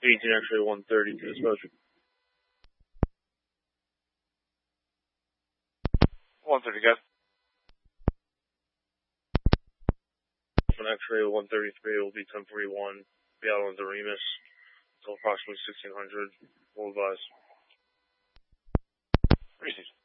18 X-ray 130 to this motion. 130, guys. From X-ray 133 will be 1041. Be out on the Remus until approximately 1600. We'll advise. Received.